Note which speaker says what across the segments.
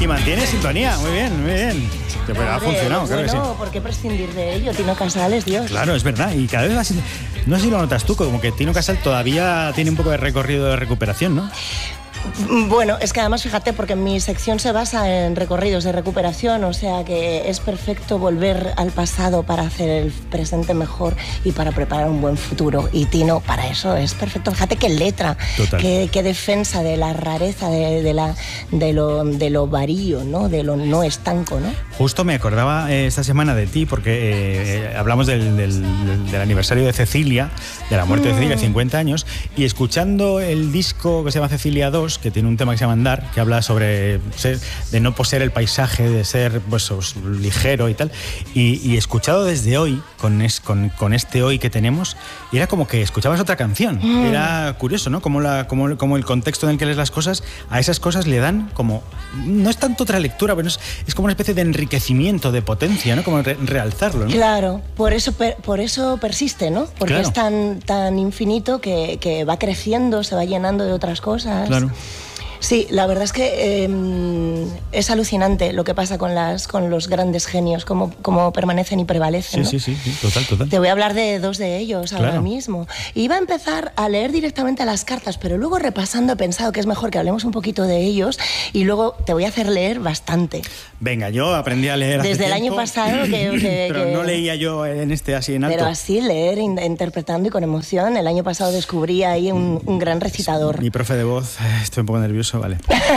Speaker 1: Y mantiene sintonía, muy bien, muy bien. Pero ha funcionado, claro que sí.
Speaker 2: ¿Por qué prescindir de ello? Tino Casal, Dios.
Speaker 1: Claro, es verdad. Y cada vez más, no sé si lo notas tú, como que Tino Casal todavía tiene un poco de recorrido de recuperación, ¿no?
Speaker 2: Bueno, es que además, fíjate, porque mi sección se basa en recorridos de recuperación, o sea que es perfecto volver al pasado para hacer el presente mejor y para preparar un buen futuro. Y Tino, para eso es perfecto. Fíjate qué letra, qué defensa de la rareza, de lo varío, ¿no? De lo no estanco, ¿no?
Speaker 1: Justo me acordaba esta semana de ti porque hablamos del aniversario de Cecilia, de la muerte de Cecilia, 50 años, y escuchando el disco que se llama Cecilia 2, que tiene un tema que se llama Andar, que habla sobre de no poseer el paisaje, de ser pues ligero y tal, y escuchado desde hoy, con este hoy que tenemos, y era como que escuchabas otra canción. Era curioso, ¿no? Como el contexto en el que lees las cosas, a esas cosas le dan como, no es tanto otra lectura, pero es como una especie de enriquecimiento, de potencia, ¿no? Como realzarlo, ¿no?
Speaker 2: Claro, por eso persiste, ¿no? Porque claro, es tan infinito que va creciendo, se va llenando de otras cosas.
Speaker 1: Claro.
Speaker 2: Sí, la verdad es que es alucinante lo que pasa con los grandes genios, cómo permanecen y prevalecen, ¿no?
Speaker 1: Sí, total.
Speaker 2: Te voy a hablar de dos de ellos ahora
Speaker 1: claro
Speaker 2: mismo. Iba a empezar a leer directamente las cartas, pero luego repasando he pensado que es mejor que hablemos un poquito de ellos y luego te voy a hacer leer bastante.
Speaker 1: Venga, yo aprendí a leer
Speaker 2: desde el
Speaker 1: tiempo,
Speaker 2: año pasado
Speaker 1: pero no leía yo así en alto.
Speaker 2: Pero así leer, interpretando y con emoción. El año pasado descubrí ahí un gran recitador.
Speaker 1: Mi profe de voz, estoy un poco nervioso. Vale.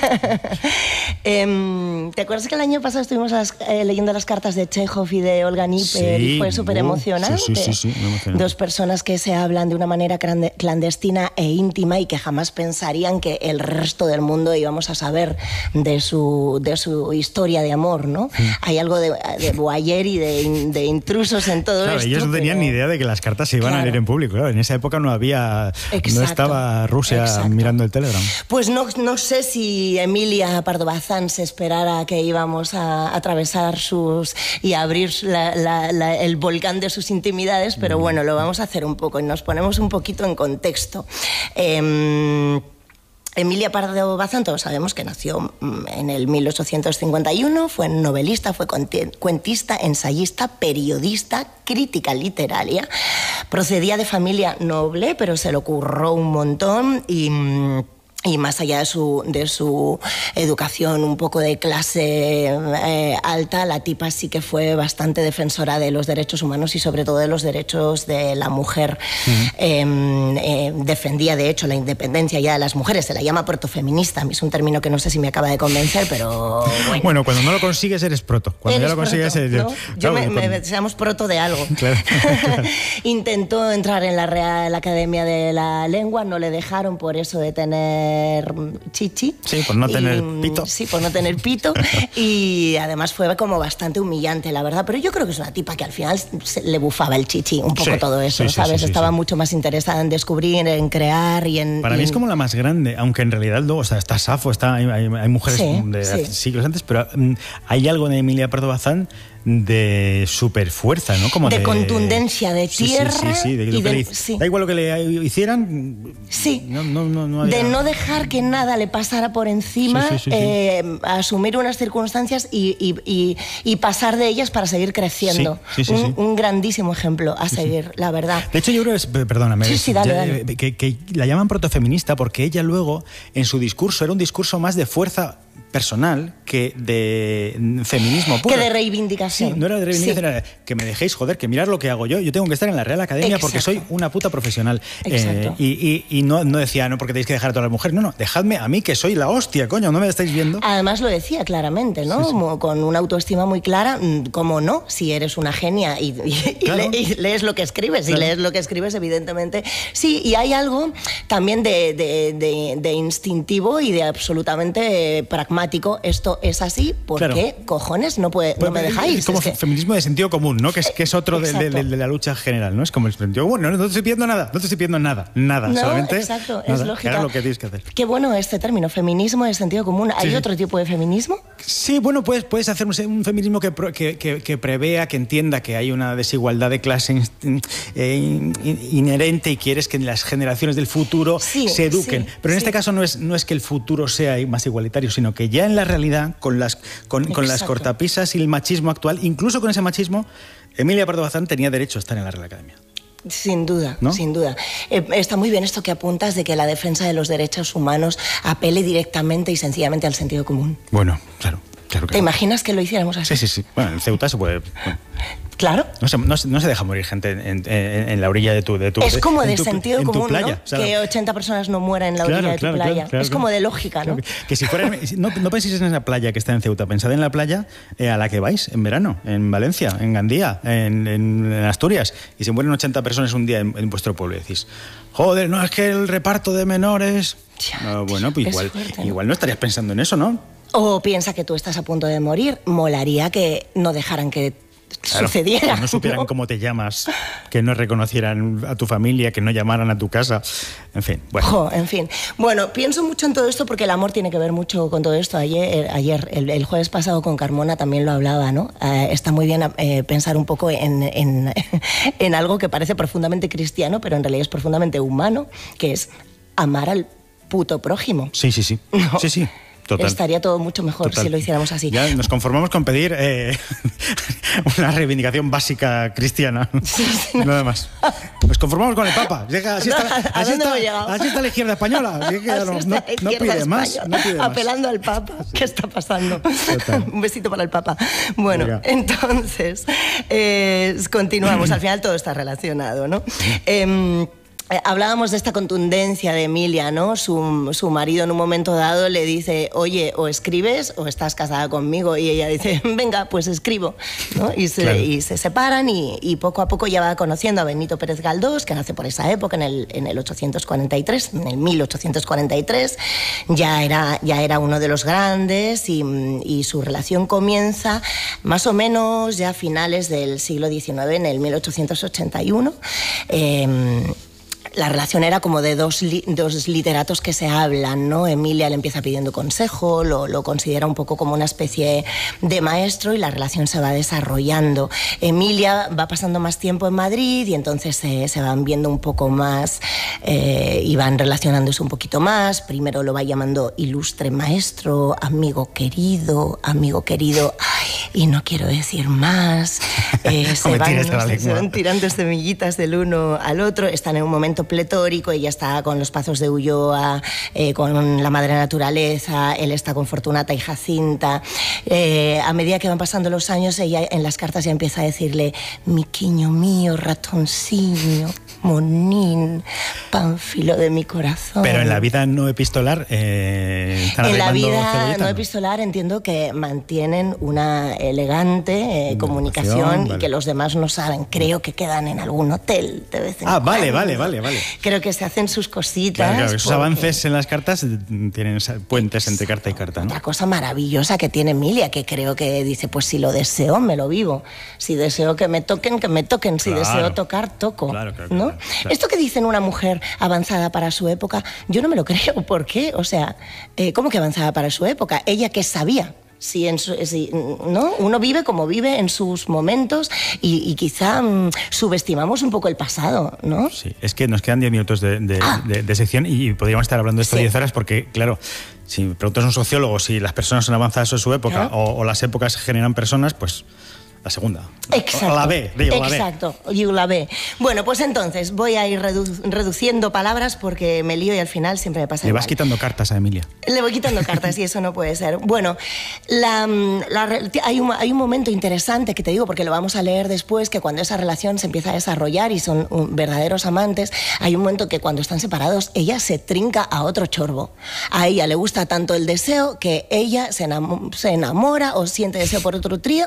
Speaker 2: ¿Te acuerdas que el año pasado estuvimos leyendo las cartas de Chekhov y de Olga Nipper y fue súper emocionante?
Speaker 1: Sí, me emocionó.
Speaker 2: Dos personas que se hablan de una manera clandestina e íntima y que jamás pensarían que el resto del mundo íbamos a saber de su historia de amor, ¿no? Hay algo de voyeur y de intrusos en todo esto.
Speaker 1: Ellos no tenían ni idea de que las cartas se iban a leer en público. Claro, en esa época no estaba Rusia mirando el Telegram.
Speaker 2: Pues no sé si Emilia Pardo Bazán se esperara que íbamos a atravesar y abrir el volcán de sus intimidades, pero bueno, lo vamos a hacer un poco y nos ponemos un poquito en contexto. Emilia Pardo Bazán, todos sabemos que nació en el 1851, fue novelista, fue cuentista, ensayista, periodista, crítica literaria. Procedía de familia noble, pero se le curró un montón y más allá de su educación un poco de clase alta, la tipa sí que fue bastante defensora de los derechos humanos y sobre todo de los derechos de la mujer. Defendía de hecho la independencia ya de las mujeres, se la llama protofeminista. A mí es un término que no sé si me acaba de convencer, pero bueno.
Speaker 1: Bueno, cuando no lo consigues eres proto. Cuando ya lo consigues
Speaker 2: ¿no? Seamos proto de algo.
Speaker 1: Claro.
Speaker 2: Intentó entrar en la Real Academia de la Lengua, no le dejaron por eso de tener chichi.
Speaker 1: Sí, por no tener pito.
Speaker 2: Sí, por no tener pito. Y además fue como bastante humillante, la verdad. Pero yo creo que es una tipa que al final le bufaba el chichi un poco todo eso, ¿sabes? Estaba mucho más interesada en descubrir, en crear y en...
Speaker 1: Para mí es como la más grande, aunque en realidad luego está Safo, hay mujeres de siglos antes, pero hay algo de Emilia Pardo Bazán de super fuerza, ¿no? Como
Speaker 2: de contundencia, de tierra.
Speaker 1: Da igual lo que le hicieran.
Speaker 2: Sí.
Speaker 1: No había...
Speaker 2: De no dejar que nada le pasara por encima, asumir unas circunstancias y pasar de ellas para seguir creciendo. Un grandísimo ejemplo a seguir, la verdad.
Speaker 1: De hecho, yo creo perdóname,
Speaker 2: dale.
Speaker 1: Que la llaman protofeminista porque ella luego, en su discurso, era un discurso más de fuerza personal que de feminismo puro.
Speaker 2: Que de reivindicación.
Speaker 1: Sí, no era de reivindicación, era que me dejéis, joder, que mirad lo que hago yo tengo que estar en la Real Academia porque soy una puta profesional. Y no decía, no porque tenéis que dejar a todas las mujeres, no, dejadme a mí que soy la hostia, coño, no me estáis viendo.
Speaker 2: Además lo decía claramente, ¿no? Con una autoestima muy clara, ¿cómo no? Si eres una genia y lees lo que escribes, y lees lo que escribes, evidentemente. Sí, y hay algo también de instintivo y de absolutamente pragmático. Esto es así, ¿por qué cojones no me dejáis?
Speaker 1: Es como feminismo de sentido común, ¿no? Que es otro de la lucha general, ¿no? Es como el sentido común, no te estoy pidiendo nada,
Speaker 2: no,
Speaker 1: solamente
Speaker 2: exacto,
Speaker 1: nada,
Speaker 2: es lógica.
Speaker 1: Era lo que tienes que hacer.
Speaker 2: Qué bueno este término, feminismo de sentido común. ¿Hay otro tipo de feminismo?
Speaker 1: Sí, bueno, puedes hacer un feminismo que prevea, que entienda que hay una desigualdad de clase inherente y quieres que las generaciones del futuro se eduquen. Pero en este caso no es que el futuro sea más igualitario, sino que ya en la realidad moderna, con las cortapisas y el machismo actual. Incluso con ese machismo, Emilia Pardo Bazán tenía derecho a estar en la Real Academia.
Speaker 2: Sin duda,
Speaker 1: ¿no?
Speaker 2: Sin duda. Está muy bien esto que apuntas de que la defensa de los derechos humanos apele directamente y sencillamente al sentido común.
Speaker 1: Bueno, claro.
Speaker 2: ¿Te imaginas que lo hiciéramos así?
Speaker 1: Sí. Bueno, en Ceuta se puede...
Speaker 2: Claro.
Speaker 1: No se deja morir gente en la orilla de tu
Speaker 2: es como de sentido común,
Speaker 1: playa,
Speaker 2: ¿no?
Speaker 1: O sea,
Speaker 2: que 80 personas no mueran en la orilla de tu playa. Es como de lógica, ¿no?
Speaker 1: Que si fuera, no penséis en esa playa que está en Ceuta, pensad en la playa a la que vais en verano, en Valencia, en Gandía, en Asturias, y se mueren 80 personas un día en vuestro pueblo y decís, joder, no, es que el reparto de menores... No, bueno, pues igual no estarías pensando en eso, ¿no?
Speaker 2: O piensa que tú estás a punto de morir. Molaría que no dejaran que sucediera.
Speaker 1: Que no supieran cómo te llamas, que no reconocieran a tu familia, que no llamaran a tu casa. En fin, bueno.
Speaker 2: En fin. Bueno, pienso mucho en todo esto porque el amor tiene que ver mucho con todo esto. Ayer el jueves pasado con Carmona también lo hablaba, ¿no? Está muy bien pensar un poco en algo que parece profundamente cristiano, pero en realidad es profundamente humano, que es amar al puto prójimo.
Speaker 1: Sí.
Speaker 2: ¿No?
Speaker 1: Sí. Total.
Speaker 2: Estaría todo mucho mejor si lo hiciéramos así.
Speaker 1: Ya nos conformamos con pedir una reivindicación básica cristiana. Sí, Nada más. Nos conformamos con el Papa. Así está la izquierda española. No pide más.
Speaker 2: Apelando al Papa. Sí. ¿Qué está pasando? Un besito para el Papa. Bueno, Venga. Entonces, continuamos. Al final todo está relacionado, ¿no? Hablábamos de esta contundencia de Emilia, ¿no? Su marido en un momento dado le dice, oye, o escribes o estás casada conmigo. Y ella dice, venga, pues escribo, ¿no? Y se separan y poco a poco ya va conociendo a Benito Pérez Galdós, que nace por esa época, en el 843, en el 1843. Ya era uno de los grandes y su relación comienza más o menos ya a finales del siglo XIX, en el 1881. La relación era como de dos literatos que se hablan, ¿no? Emilia le empieza pidiendo consejo, lo considera un poco como una especie de maestro y la relación se va desarrollando. Emilia va pasando más tiempo en Madrid y entonces se van viendo un poco más y van relacionándose un poquito más. Primero lo va llamando ilustre maestro, amigo querido, y no quiero decir más. Se van tirando semillitas del uno al otro, están en un momento pletórico, ella está con los Pazos de Ulloa, con la madre naturaleza, él está con Fortunata y Jacinta. A medida que van pasando los años, ella en las cartas ya empieza a decirle, miquiño mío, ratoncillo, monín, pánfilo de mi corazón.
Speaker 1: Pero en la vida no epistolar
Speaker 2: en la vida no epistolar entiendo que mantienen una elegante comunicación y que los demás no saben. Creo que quedan en algún hotel de vez en cuando. Vale. Creo que se hacen sus cositas.
Speaker 1: Claro, esos avances en las cartas tienen puentes entre carta y carta, ¿no?
Speaker 2: Otra cosa maravillosa que tiene Emilia, que creo que dice, pues si lo deseo, me lo vivo. Si deseo que me toquen, que me toquen. Si deseo tocar, toco. Claro. ¿No? Esto que dicen una mujer avanzada para su época, yo no me lo creo. ¿Por qué? O sea, ¿cómo que avanzada para su época? Ella que sabía. ¿No? Uno vive como vive en sus momentos y quizá subestimamos un poco el pasado, ¿no?
Speaker 1: Sí, es que nos quedan 10 minutos de sección y podríamos estar hablando de esto 10 horas porque, claro, si preguntas a un sociólogo si las personas son avanzadas en su época o las épocas generan personas, pues la segunda.
Speaker 2: Exacto.
Speaker 1: La B,
Speaker 2: exacto, la B. Bueno, pues entonces voy a ir reduciendo palabras porque me lío y al final siempre me pasa igual.
Speaker 1: Le vas quitando cartas a Emilia.
Speaker 2: Le voy quitando cartas y eso no puede ser. Bueno, hay un momento interesante que te digo porque lo vamos a leer después, que cuando esa relación se empieza a desarrollar y son verdaderos amantes, hay un momento que cuando están separados ella se trinca a otro chorbo. A ella le gusta tanto el deseo que ella se enamora o siente deseo por otro tío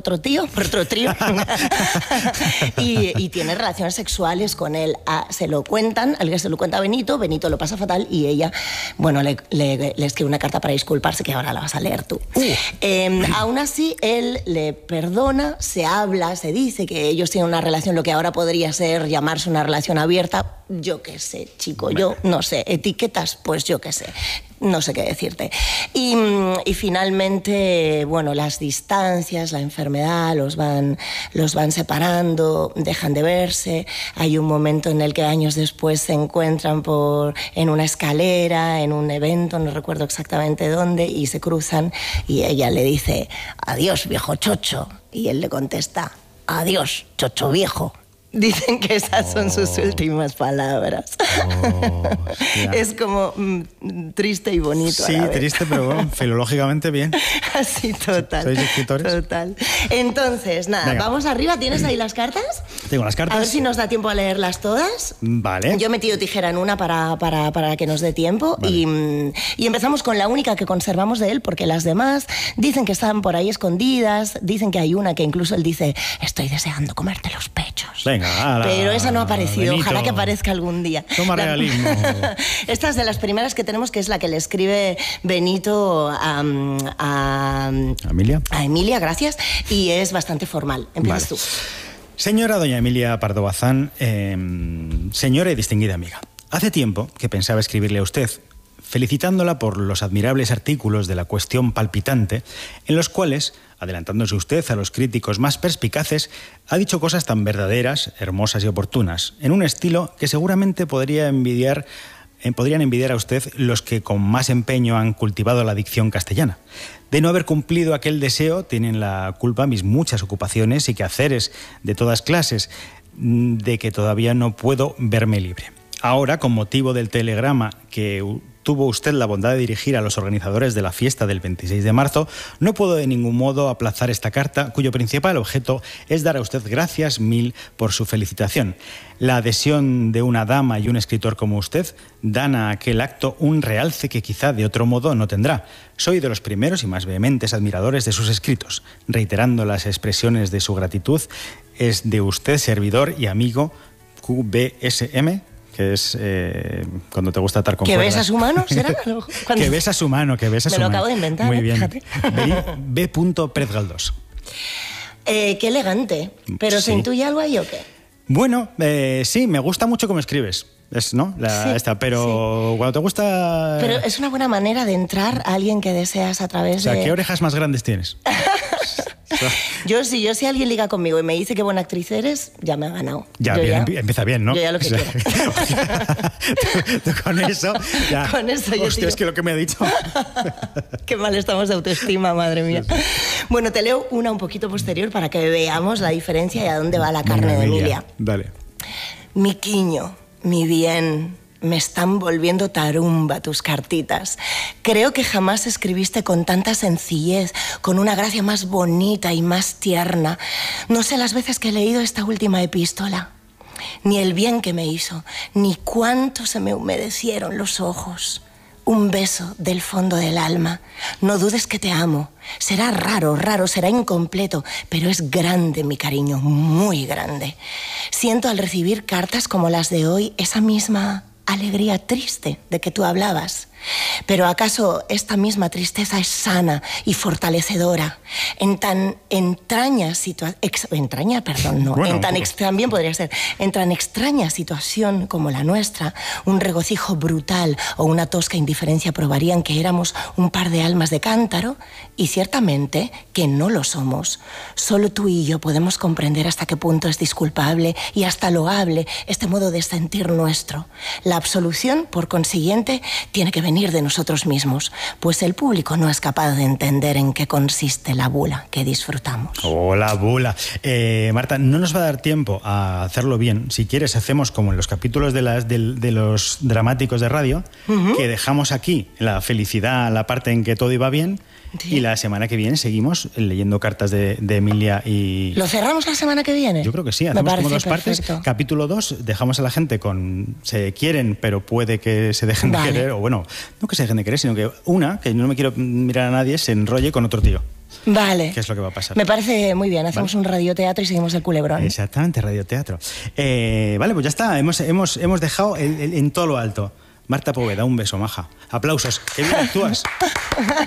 Speaker 2: y tiene relaciones sexuales con él. Se lo cuentan, alguien se lo cuenta a Benito lo pasa fatal y ella, bueno, le escribe una carta para disculparse que ahora la vas a leer tú. Aún así, él le perdona, se habla, se dice que ellos tienen una relación, lo que ahora podría llamarse una relación abierta, yo qué sé, chico, yo no sé. Etiquetas, pues yo qué sé. No sé qué decirte. Y finalmente, bueno, las distancias, la enfermedad los van separando, dejan de verse. Hay un momento en el que años después se encuentran en una escalera, en un evento, no recuerdo exactamente dónde, y se cruzan y ella le dice: adiós, viejo chocho. Y él le contesta: adiós, chocho viejo. Dicen que esas son sus últimas palabras. Es como triste y bonito.
Speaker 1: Sí, triste, pero bueno, filológicamente bien.
Speaker 2: Así, total.
Speaker 1: ¿Sois escritores?
Speaker 2: Total. Entonces, nada, venga, vamos arriba. ¿Tienes ahí las cartas?
Speaker 1: Tengo las cartas.
Speaker 2: A ver si nos da tiempo a leerlas todas.
Speaker 1: Vale.
Speaker 2: Yo he metido tijera en una para que nos dé tiempo. Vale. Y empezamos con la única que conservamos de él, porque las demás dicen que están por ahí escondidas. Dicen que hay una que incluso él dice: estoy deseando comerte los pechos.
Speaker 1: Venga.
Speaker 2: Pero esa no ha aparecido,
Speaker 1: Benito.
Speaker 2: Ojalá que aparezca algún día.
Speaker 1: Toma realismo.
Speaker 2: Esta es de las primeras que tenemos, que es la que le escribe Benito a
Speaker 1: Emilia.
Speaker 2: A Emilia, gracias, y es bastante formal. Empiezas tú.
Speaker 1: Señora doña Emilia Pardo Bazán, señora y distinguida amiga, hace tiempo que pensaba escribirle a usted, felicitándola por los admirables artículos de La Cuestión Palpitante, en los cuales, adelantándose usted a los críticos más perspicaces, ha dicho cosas tan verdaderas, hermosas y oportunas, en un estilo que seguramente podrían envidiar a usted los que con más empeño han cultivado la dicción castellana. De no haber cumplido aquel deseo tienen la culpa mis muchas ocupaciones y quehaceres de todas clases, de que todavía no puedo verme libre. Ahora, con motivo del telegrama que tuvo usted la bondad de dirigir a los organizadores de la fiesta del 26 de marzo, no puedo de ningún modo aplazar esta carta, cuyo principal objeto es dar a usted gracias mil por su felicitación. La adhesión de una dama y un escritor como usted dan a aquel acto un realce que quizá de otro modo no tendrá. Soy de los primeros y más vehementes admiradores de sus escritos. Reiterando las expresiones de su gratitud, es de usted servidor y amigo QBSM, que es cuando te gusta atar con cuerdas.
Speaker 2: ¿Que besa su mano? ¿Será?
Speaker 1: Que besa su mano, que besa su mano.
Speaker 2: Me lo acabo de inventar.
Speaker 1: Muy bien.
Speaker 2: Fíjate.
Speaker 1: B. Pérez Galdós.
Speaker 2: Qué elegante. ¿Pero se intuye algo ahí o qué?
Speaker 1: Bueno, sí, me gusta mucho cómo escribes. ¿No? Pero cuando te gusta...
Speaker 2: Pero es una buena manera de entrar a alguien que deseas a través de...
Speaker 1: ¿Qué orejas más grandes tienes?
Speaker 2: Yo si alguien liga conmigo y me dice qué buena actriz eres, ya me ha ganado.
Speaker 1: Empieza bien, ¿no?
Speaker 2: Yo ya lo que quiero.
Speaker 1: Con eso, ya.
Speaker 2: Con eso yo
Speaker 1: Hostia, es que lo que me ha dicho.
Speaker 2: Qué mal estamos de autoestima, madre mía. Bueno, te leo una un poquito posterior para que veamos la diferencia y a dónde va la carne de Emilia.
Speaker 1: Dale.
Speaker 2: Mi quiño, mi bien, me están volviendo tarumba tus cartitas. Creo que jamás escribiste con tanta sencillez, con una gracia más bonita y más tierna. No sé las veces que he leído esta última epístola, ni el bien que me hizo, ni cuánto se me humedecieron los ojos. Un beso del fondo del alma. No dudes que te amo. Será raro, será incompleto, pero es grande mi cariño, muy grande. Siento al recibir cartas como las de hoy esa misma alegría triste de que tú hablabas. Pero ¿acaso esta misma tristeza es sana y fortalecedora? En tan extraña situación como la nuestra, un regocijo brutal o una tosca indiferencia probarían que éramos un par de almas de cántaro, y ciertamente que no lo somos. Solo tú y yo podemos comprender hasta qué punto es disculpable y hasta loable este modo de sentir nuestro. La absolución, por consiguiente, tiene que venir de nosotros mismos, pues el público no es capaz de entender en qué consiste la bula que disfrutamos.
Speaker 1: Oh, la bula. Marta, no nos va a dar tiempo a hacerlo bien. Si quieres, hacemos como en los capítulos de los dramáticos de radio, que dejamos aquí la felicidad, la parte en que todo iba bien, sí. Y la semana que viene seguimos leyendo cartas de Emilia y...
Speaker 2: ¿Lo cerramos la semana que viene?
Speaker 1: Yo creo que sí, hacemos como dos partes. Capítulo 2, dejamos a la gente con se quieren, pero puede que se dejen de querer, o bueno, no que se dejen de querer, sino que no me quiero mirar a nadie, se enrolle con otro tío.
Speaker 2: Vale.
Speaker 1: ¿Qué es lo que va a pasar?
Speaker 2: Me parece muy bien, hacemos un radioteatro y seguimos el culebrón.
Speaker 1: Exactamente, radioteatro. Vale, pues ya está, hemos dejado en todo lo alto. Marta Poveda, un beso, maja. Aplausos, qué bien actúas.